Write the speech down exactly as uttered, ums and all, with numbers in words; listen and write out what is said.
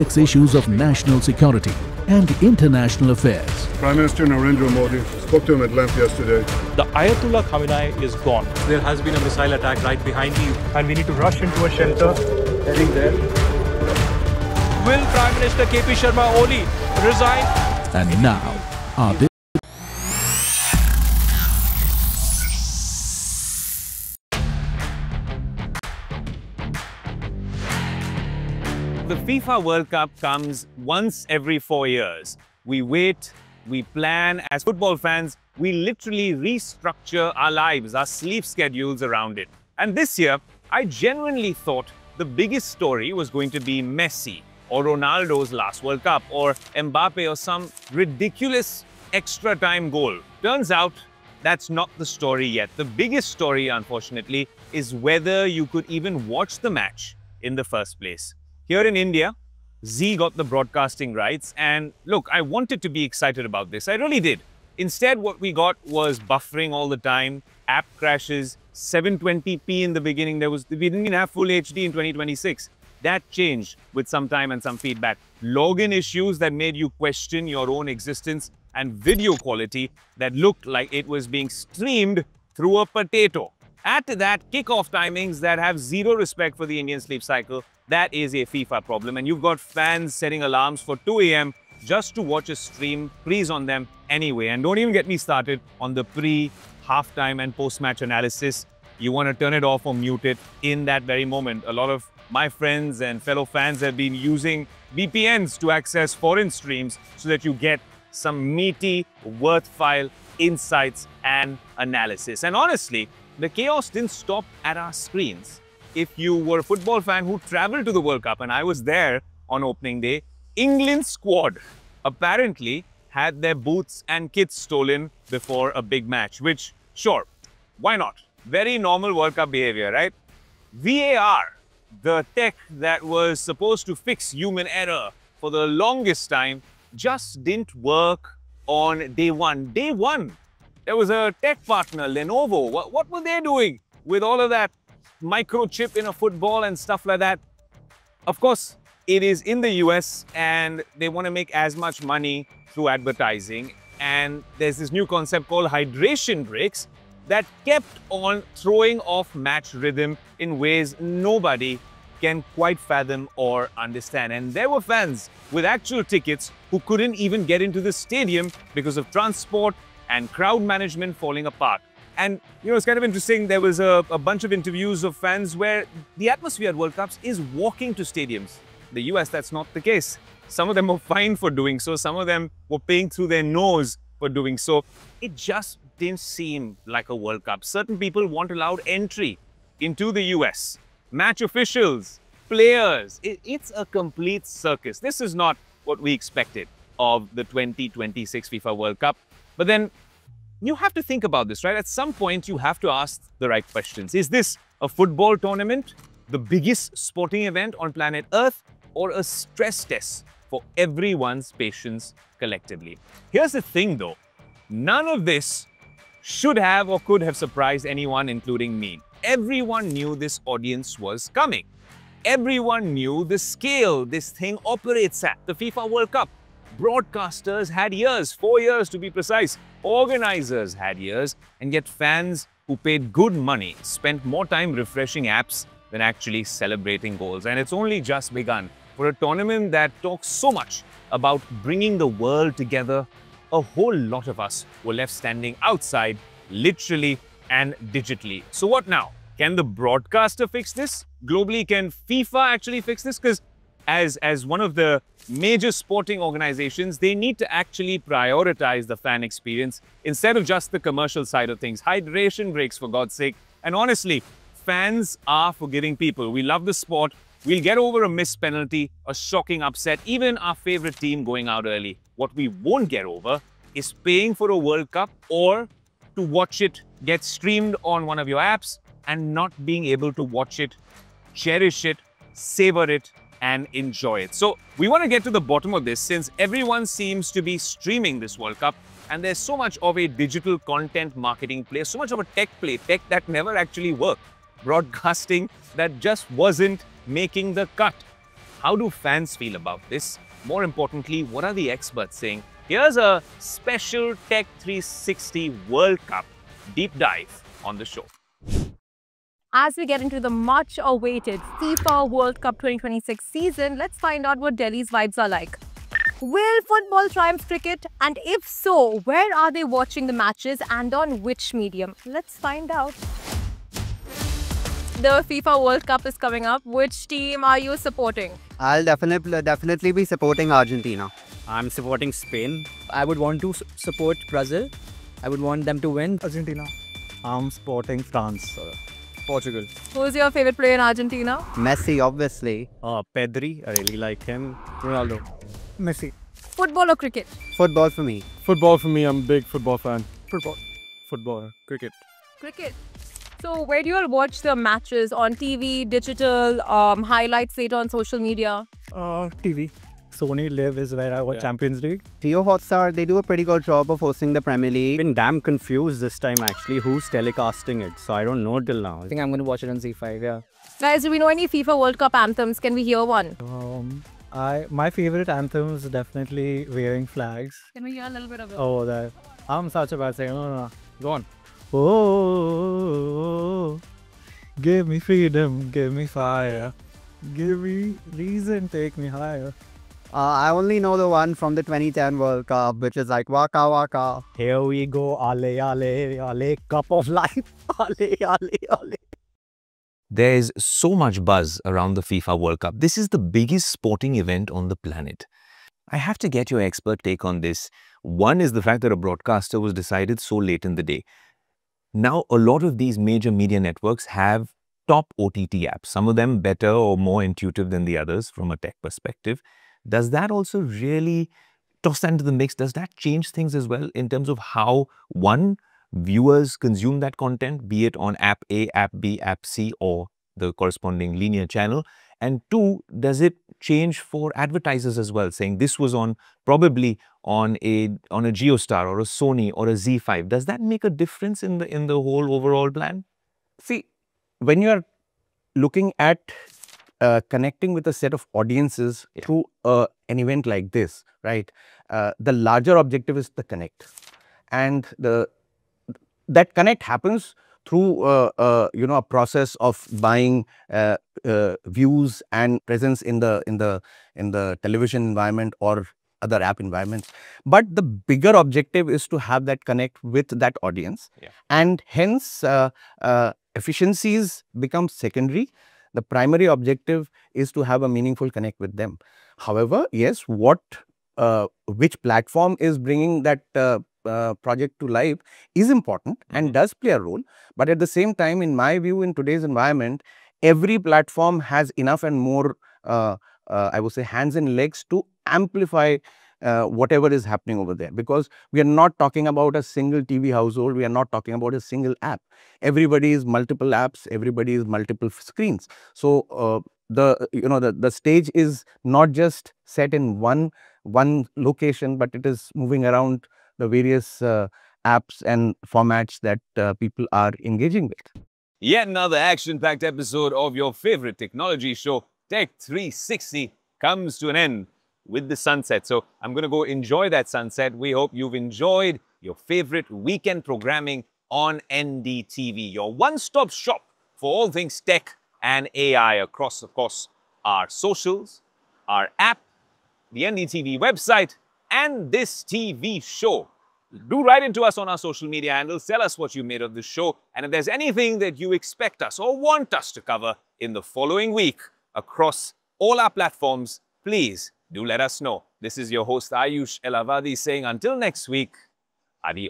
issues of national security and international affairs. Prime Minister Narendra Modi spoke to him at length yesterday. The Ayatollah Khamenei is gone. There has been a missile attack right behind you, And we need to rush into a shelter. heading there. Will Prime Minister K P Sharma Oli resign? And now, are they The FIFA World Cup comes once every four years. We wait, we plan. As football fans, we literally restructure our lives, our sleep schedules around it. And this year, I genuinely thought the biggest story was going to be Messi or Ronaldo's last World Cup or Mbappe or some ridiculous extra time goal. Turns out that's not the story yet. The biggest story, unfortunately, is whether you could even watch the match in the first place. Here in India, Zee got the broadcasting rights, and look, I wanted to be excited about this. I really did. Instead, what we got was buffering all the time, app crashes, seven twenty p in the beginning. There was we didn't even have full H D in twenty twenty-six. That changed with some time and some feedback. Login issues that made you question your own existence, and video quality that looked like it was being streamed through a potato. Add to that kickoff timings that have zero respect for the Indian sleep cycle. That is a FIFA problem, and you've got fans setting alarms for two A M just to watch a stream. Freeze on them anyway. And don't even get me started on the pre, halftime and post-match analysis. You want to turn it off or mute it in that very moment. A lot of my friends and fellow fans have been using V P Ns to access foreign streams so that you get some meaty, worthwhile insights and analysis. And honestly, the chaos didn't stop at our screens. If you were a football fan who traveled to the World Cup, and I was there on opening day, England's squad apparently had their boots and kits stolen before a big match, which, sure, why not? Very normal World Cup behavior, right? V A R, the tech that was supposed to fix human error for the longest time, just didn't work on day one. Day one, there was a tech partner, Lenovo. What, what were they doing with all of that microchip in a football and stuff like that? Of course, it is in the U S and they want to make as much money through advertising. And there's this new concept called hydration breaks that kept on throwing off match rhythm in ways nobody can quite fathom or understand. And there were fans with actual tickets who couldn't even get into the stadium because of transport and crowd management falling apart. And, you know, it's kind of interesting. There was a, a bunch of interviews of fans where the atmosphere at World Cups is walking to stadiums. The U S, that's not the case. Some of them were fined for doing so. Some of them were paying through their nose for doing so. It just didn't seem like a World Cup. Certain people weren't allowed entry into the U S. Match officials, players, it, it's a complete circus. This is not what we expected of the twenty twenty-six FIFA World Cup. But then, you have to think about this, right? At some point, you have to ask the right questions. Is this a football tournament, the biggest sporting event on planet Earth, or a stress test for everyone's patience collectively? Here's the thing, though. None of this should have or could have surprised anyone, including me. Everyone knew this audience was coming. Everyone knew the scale this thing operates at, the FIFA World Cup. Broadcasters had years, four years to be precise. Organizers had years, and yet fans who paid good money spent more time refreshing apps than actually celebrating goals. And it's only just begun. For a tournament that talks so much about bringing the world together, a whole lot of us were left standing outside, literally and digitally. So what now? Can the broadcaster fix this? Globally, can FIFA actually fix this? Because As, as one of the major sporting organizations, they need to actually prioritize the fan experience instead of just the commercial side of things. Hydration breaks, for God's sake. And honestly, fans are forgiving people. We love the sport. We'll get over a missed penalty, a shocking upset, even our favorite team going out early. What we won't get over is paying for a World Cup or to watch it get streamed on one of your apps and not being able to watch it, cherish it, savor it, and enjoy it. So we want to get to the bottom of this, since everyone seems to be streaming this World Cup and there's so much of a digital content marketing play, so much of a tech play, tech that never actually worked, broadcasting that just wasn't making the cut. How do fans feel about this? More importantly, what are the experts saying? Here's a special Tech three sixty World Cup deep dive on the show. As we get into the much-awaited FIFA World Cup twenty twenty-six season, let's find out what Delhi's vibes are like. Will football triumph cricket? And if so, where are they watching the matches and on which medium? Let's find out. The FIFA World Cup is coming up. Which team are you supporting? I'll definitely definitely be supporting Argentina. I'm supporting Spain. I would want to support Brazil. I would want them to win. Argentina. I'm supporting France. Uh, Portugal. Who's your favorite player in Argentina? Messi, obviously. Uh, Pedri, I really like him. Ronaldo. Messi. Football or cricket? Football for me. Football for me. I'm a big football fan. Football. Football. Cricket. Cricket. So where do you all watch the matches? On T V, digital, um, highlights later on social media? Uh, T V. Sony Live is where I watch yeah. Champions League. Jio Hotstar, they do a pretty good job of hosting the Premier League. I've been damn confused this time actually who's telecasting it. So I don't know till now. I think I'm going to watch it on Z five, yeah. Guys, do we know any FIFA World Cup anthems? Can we hear one? Um, I My favorite anthem is definitely Waving Flags. Can we hear a little bit of it? Oh, that. I'm such a bad singer. No, no, no. Go on. Oh, give me freedom, give me fire, give me reason, take me higher. Uh, I only know the one from the twenty ten World Cup, which is like Waka Waka. Here we go, ale, ale, ale, cup of life, ale, ale, ale. There's so much buzz around the FIFA World Cup. This is the biggest sporting event on the planet. I have to get your expert take on this. One is the fact that a broadcaster was decided so late in the day. Now, a lot of these major media networks have top O T T apps, some of them better or more intuitive than the others from a tech perspective. Does that also really toss that into the mix? Does that change things as well in terms of how, one, viewers consume that content, be it on app A, app B, app C, or the corresponding linear channel? And two, does it change for advertisers as well, saying this was on probably on a on a JioStar or a Sony or a Z five? Does that make a difference in the in the whole overall plan? See, when you are looking at uh, connecting with a set of audiences yeah. through uh, an event like this, right? Uh, the larger objective is the connect, and the that connect happens through uh, uh, you know a process of buying uh, uh, views and presence in the in the in the television environment or other app environments. But the bigger objective is to have that connect with that audience, yeah. and hence uh, uh, efficiencies become secondary. The primary objective is to have a meaningful connect with them. However, yes, what uh, which platform is bringing that uh, Uh, project to life is important and mm-hmm. does play a role, but at the same time, in my view, in today's environment, every platform has enough and more, uh, uh, I would say, hands and legs to amplify uh, whatever is happening over there, because we are not talking about a single T V household, we are not talking about a single app. Everybody is multiple apps, everybody is multiple screens. So, uh, the you know the, the stage is not just set in one, one location, but it is moving around the various uh, apps and formats that uh, people are engaging with. Yet another action-packed episode of your favorite technology show, Tech three sixty, comes to an end with the sunset. So I'm going to go enjoy that sunset. We hope you've enjoyed your favorite weekend programming on N D T V, your one-stop shop for all things tech and A I across, of course, our socials, our app, the N D T V website, and this T V show. Do write into us on our social media handles. Tell us what you made of the show. And if there's anything that you expect us or want us to cover in the following week across all our platforms, please do let us know. This is your host Ayush Elavadi saying until next week, adios.